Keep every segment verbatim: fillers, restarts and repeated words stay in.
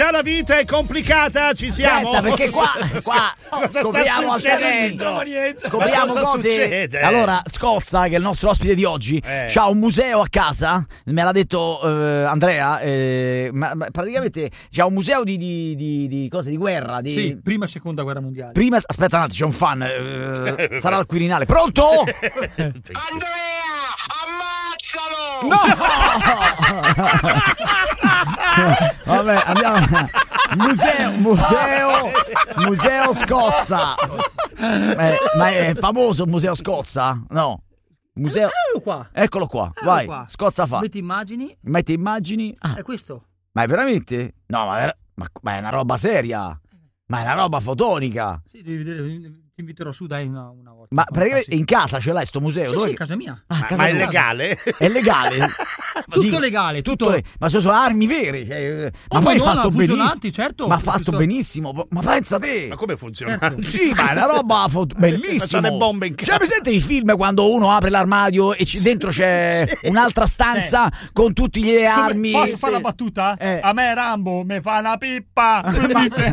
già la vita è complicata, ci siamo. Aspetta, perché qua, qua scopriamo alternando. Scopriamo cosa cose. succede? Allora, Scozza, che è il nostro ospite di oggi, Eh. c'ha un museo a casa. Me l'ha detto eh, Andrea. Eh, ma, ma praticamente c'ha un museo di, di, di, di cose di guerra. Di... Sì, prima e seconda guerra mondiale. Prima, aspetta un attimo, c'è un fan. eh, sarà al Quirinale. Pronto? Andrea, ammazzalo! No! Vabbè, andiamo. Museo, museo, museo Scozza. Eh, ma è famoso il museo Scozza? No. Museo. Eccolo qua. Eccolo qua. Eccolo Vai. qua. Scozza fa. Metti immagini. Metti immagini. Ah, È questo. ma è veramente? No, ma, ver- ma, ma è una roba seria. Ma è una roba fotonica. Sì, devi vedere, ti inviterò su, dai, una, una volta. Ma Ah, praticamente sì. in casa ce l'hai sto museo? Sì, Dove- sì, casa mia. Ah, Ma, casa ma è tua. legale? È legale? Tutto Sì, legale, tutto. tutto le- ma sono armi vere, cioè, eh, ma Oh, poi è Madonna, fatto benissimo. funzionanti, certo. Ma ha fatto Questo- benissimo. Ma pensa te. Ma come funziona? Certo. Sì, ma è una roba fo- bellissima. Facciano le bombe in casa. Cioè, presente i film quando uno apre l'armadio e ci- dentro c'è un'altra stanza con tutte le Come- armi. Posso Sì. fare la battuta? Eh. A me Rambo mi fa una pippa. Come dice?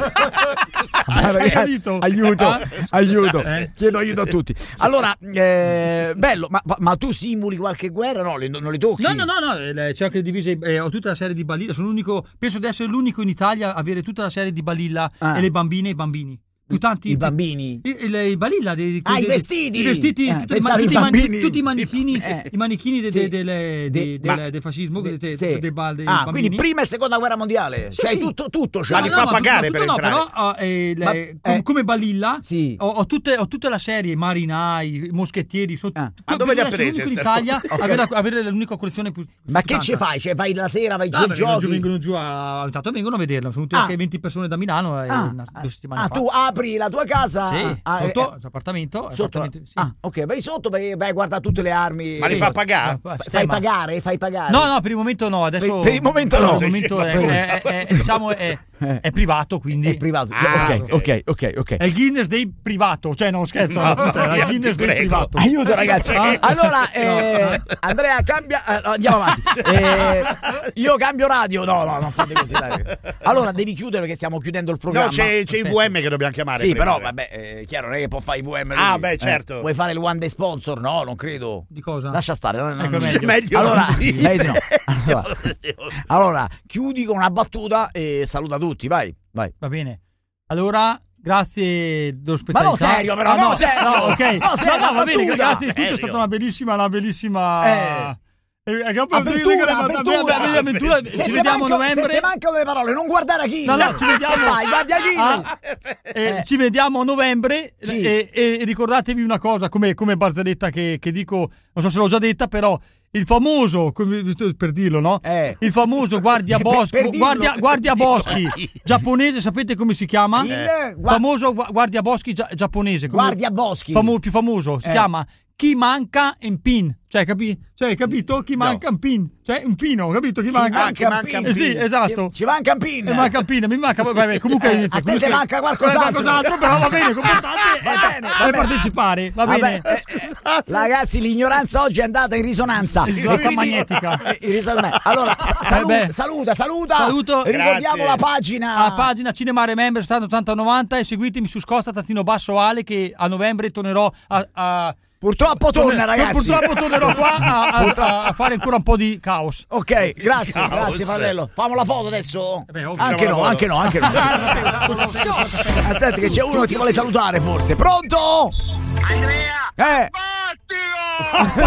Ah, Hai ragazzi, capito? aiuto, Ah? aiuto, Eh. chiedo aiuto a tutti. Allora, eh, bello, ma, ma tu simuli qualche guerra? No, le- non le tocchi? No, no, no, no, eh, c'è anche le divise, eh, ho tutta la serie di Balilla, sono l'unico, penso di essere l'unico in Italia a avere tutta la serie di Balilla Ah. e le bambine e i bambini. Tu tanti, I bambini? I, i, i Balilla dei, Ah, dei- i vestiti! i vestiti, Eh, tutti, i pensavo ma- i tutti i mani- bambini. tutti i manichini, Eh. i manichini de- Sì. de- delle- De- de- ma- del, del fascismo, De- de- sì. dei, ba- dei Ah, bambini. quindi prima e seconda guerra mondiale? Sì, Cioè sì. tutto, tutto Ma cioè. li No, fa ma pagare tutto per no, entrare? però eh, le- Ma- com- eh. come Balilla Sì. ho, ho tutte, ho tutta la serie, marinai, moschettieri, so, Ah. Ma dove li ha penso presi, l'unico in queste Italia robe? avere, avere l'unica collezione più Ma più che ci tanta. fai? Cioè vai la sera, vai giù Ah, e beh, vengono giù, giochi? vengono giù a, intanto vengono a vederla. Sono venute Ah. anche venti persone da Milano eh, Ah, una- due settimane ah, fa. tu apri la tua casa? Sì, ah, eh, sotto, eh, appartamento, sotto appartamento, sì. Ah, ok, vai sotto, vai, vai a guardare tutte le armi. Ma li Sì. fa pagare? Ah, Fai sistema. pagare? Fai pagare? No, no, per il momento no. Adesso, Per- per il momento no. Per il momento è, è- è- è- diciamo è, è privato, quindi È privato. Ah, ok, ok. ok, ok, ok. è il Guinness Day privato, cioè non scherzo, No, no, è il io Guinness ti Day prego. privato. Aiuto ragazzi. Ah. Allora, eh, Andrea, cambia. eh, andiamo avanti. Eh, io cambio radio. No, no, non fate così. Dai. Allora, devi chiudere perché stiamo chiudendo il programma. No, c'è, c'è il V M che dobbiamo chiamare. Sì, prima. però, vabbè, è chiaro, non è che può fare i V M. lui. Ah, beh, Eh, certo. vuoi fare il one day sponsor? No, non credo. Di cosa? Lascia stare. No, no, Ecco, no. meglio. Meglio Allora, non si- meglio no. Allora, allora, chiudi con una battuta e saluta tutti. Vai, vai. Va bene. Allora, grazie Ma dell'ospitalità. no, serio, però, Ah, no, no, serio. no, ok. No, serio, no, no, va bene, battuta. grazie di tutto, è Serio. stata una bellissima, una bellissima... Eh. Eh, che poi- Avventura, avventura. avventura. Se Ci ti vediamo a manca- Se novembre. ti mancano le parole, non guardare a chi. No, no, ci vediamo. Che fai? Guardi a chi? Ah, eh, Eh. Ci vediamo a novembre Sì. e, e ricordatevi una cosa, come, come barzelletta che, che dico, non so se l'ho già detta, però il famoso, come- per dirlo, no? Eh. Il famoso guardia Per- boschi, per dirlo. guardia, guardia boschi giapponese, sapete come si chiama? Il gua- Famoso gua- guardia boschi gia- giapponese. come- Guardia boschi. famo- più famoso, si Eh. chiama Chi manca in pin. Cioè, capi? Cioè, capito? Chi manca in pin. Cioè, un pino, capito? Chi manca? Ah, che manca un Eh sì, pin. esatto. Ci manca un pin. Mi manca un pin, mi manca. Vabbè, comunque. Eh, a te comunque- te manca qualcos'altro. Eh, qualcos'altro, però va bene. L'importante Va è, bene, va è bene. partecipare. Va Vabbè, bene. eh, eh, ragazzi, l'ignoranza oggi è andata in risonanza. Risonanza E quindi- magnetica. eh, in risonanza. Allora, sa- saluta, Eh beh. Saluto. saluta, saluta. Ricordiamo Grazie. la pagina. A pagina Cinema Remember ottanta novanta e seguitemi su Scosta Tazzino Basso Ale che a novembre tornerò a, a Purtroppo torna, torne- ragazzi. Purtroppo tornerò qua a, a- a fare ancora un po' di caos. Ok, grazie, Caos. grazie fratello. Famo la foto adesso? beh, ovvio. anche Facciamo no, la anche no, anche no. Aspetta che c'è uno che ti vuole salutare forse. Pronto? Andrea! Eh. Battilo!